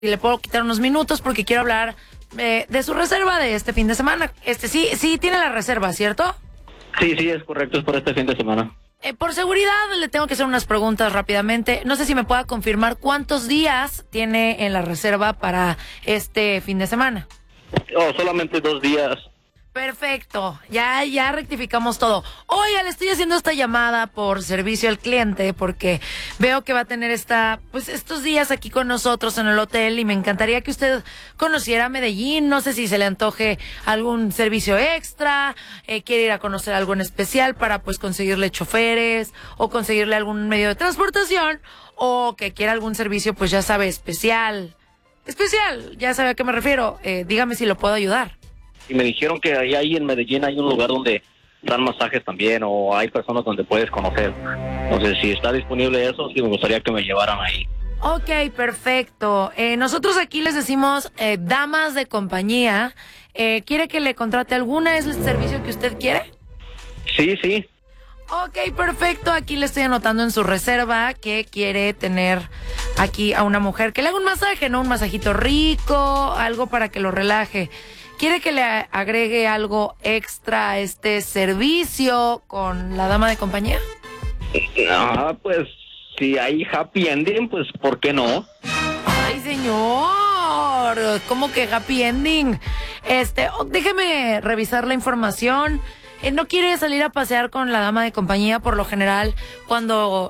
si le puedo quitar unos minutos porque quiero hablar de su reserva de este fin de semana. Sí tiene la reserva, ¿cierto? Sí, es correcto, es por este fin de semana. Por seguridad le tengo que hacer unas preguntas rápidamente. No sé si me pueda confirmar cuántos días tiene en la reserva para este fin de semana. Solamente 2 días. Perfecto, ya rectificamos todo. Oye, le estoy haciendo esta llamada por servicio al cliente porque veo que va a tener estos días aquí con nosotros en el hotel y me encantaría que usted conociera Medellín. No sé si se le antoje algún servicio extra, quiere ir a conocer algo en especial para pues conseguirle choferes o conseguirle algún medio de transportación o que quiera algún servicio pues ya sabe, especial, ya sabe a qué me refiero. Dígame si lo puedo ayudar. Y me dijeron que ahí en Medellín hay un lugar donde dan masajes también, o hay personas donde puedes conocer. Entonces, si está disponible eso, sí me gustaría que me llevaran ahí. Ok, perfecto. Nosotros aquí les decimos damas de compañía. ¿Quiere que le contrate alguna? ¿Es el servicio que usted quiere? Sí. Ok, perfecto. Aquí le estoy anotando en su reserva que quiere tener aquí a una mujer que le haga un masaje, ¿no? Un masajito rico, algo para que lo relaje. ¿Quiere que le agregue algo extra a este servicio con la dama de compañía? Pues si hay happy ending, pues ¿por qué no? Ay, señor, ¿cómo que happy ending? Déjeme revisar la información. ¿No quiere salir a pasear con la dama de compañía? Por lo general, cuando